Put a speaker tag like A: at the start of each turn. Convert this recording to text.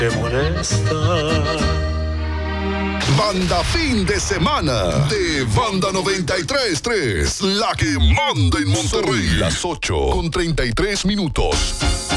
A: te molesta.
B: Banda Fin de Semana de Banda 93.3, la que manda en Monterrey. Las 8:33.